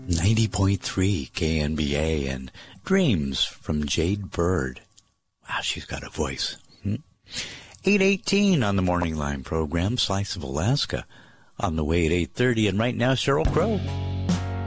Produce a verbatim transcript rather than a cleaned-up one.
ninety point three K N B A and Dreams from Jade Bird. Wow, she's got a voice. Hmm? eight eighteen on the Morning Line program, Slice of Alaska. On the way at eight thirty, and right now, Sheryl Crow.